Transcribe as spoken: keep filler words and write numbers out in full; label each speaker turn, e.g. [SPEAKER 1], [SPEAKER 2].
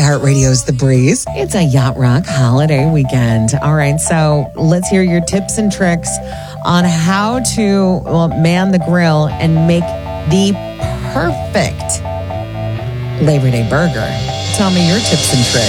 [SPEAKER 1] iHeartRadio's The Breeze.
[SPEAKER 2] It's a Yacht Rock holiday weekend. All right, so let's hear your tips and tricks on how to well, man the grill and make the perfect Labor Day burger. Tell me your tips and tricks.